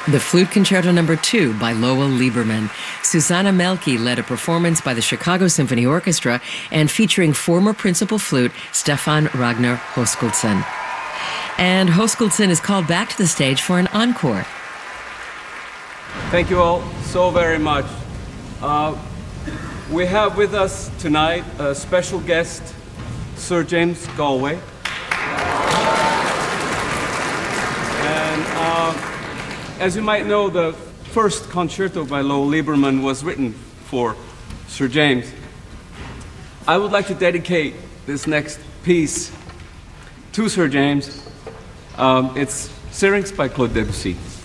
The Flute Concerto No. 2 by Lowell Lieberman. Susanna Melke led a performance by the Chicago Symphony Orchestra and featuring former principal flute Stefan Ragnar Höskuldsson. And Höskuldsson is called back to the stage for an encore. Thank you all so very much. We have with us tonight a special guest, Sir James Galway. And as you might know, the first concerto by Lowell Lieberman was written for Sir James. I would like to dedicate this next piece to Sir James. It's Syrinx by Claude Debussy.